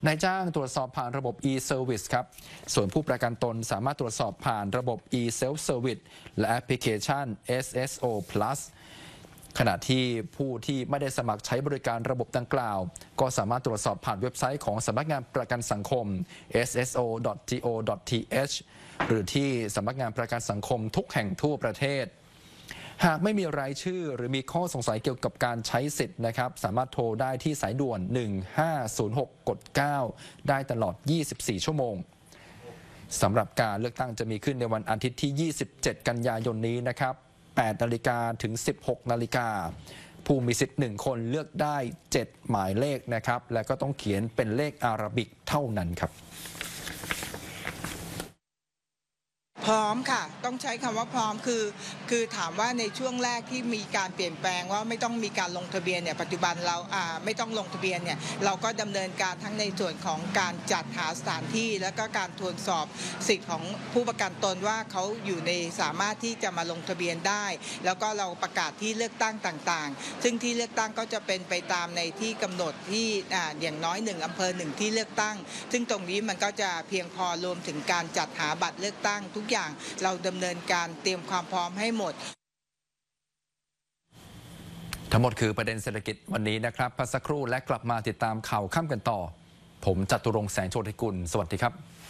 นายจ้างตรวจสอบผ่านระบบ e-service ครับ ส่วนผู้ประกันตนสามารถตรวจสอบผ่านระบบ e-self-service และแอปพลิเคชัน SSO Plus ขณะที่ผู้ที่ไม่ได้สมัครใช้บริการระบบดังกล่าวก็สามารถตรวจสอบผ่านเว็บไซต์ของสำนักงานประกันสังคม sso.go.th หรือที่สำนักงานประกันสังคมทุกแห่งทั่วประเทศหากไม่มีรายชื่อหรือมีข้อสงสัยเกี่ยวกับการใช้สิทธิ์นะครับสามารถโทรได้ที่สายด่วน1506กด9ได้ตลอด24ชั่วโมงสำหรับการเลือกตั้งจะมีขึ้นในวันอาทิตย์ที่27กันยายนนี้นะครับ8 นาฬิกาถึง 16 นาฬิกาผู้มีสิทธิ์1คนเลือกได้7หมายเลขนะครับและก็ต้องเขียนเป็นเลขอาราบิกเท่านั้นครับพร้อมค่ะต้องใช้คำว่าพร้อมคือถามว่าในช่วงแรกที่มีการเปลี่ยนแปลงว่าไม่ต้องมีการลงทะเบียนเนี่ยปัจจุบันเราไม่ต้องลงทะเบียนเนี่ยเราก็ดำเนินการทั้งในส่วนของการจัดหาสถานที่แล้วก็การตรวจสอบสิทธิ์ของผู้ประกันตนว่าเขาอยู่ในสามารถที่จะมาลงทะเบียนได้แล้วก็เราประกาศที่เลือกตั้งต่างๆซึ่งที่เลือกตั้งก็จะเป็นไปตามในที่กำหนดที่อย่างน้อย1อำเภอ1ที่เลือกตั้งซึ่งตรงนี้มันก็จะเพียงพอรวมถึงการจัดหาบัตรเลือกตั้งทุกอย่างเราดำเนินการเตรียมความพร้อมให้หมดทั้งหมดคือประเด็นเศรษฐกิจวันนี้นะครับพักสักครู่และกลับมาติดตามข่าวค่ำกันต่อผมจตุรงค์แสงโชติกุลสวัสดีครับ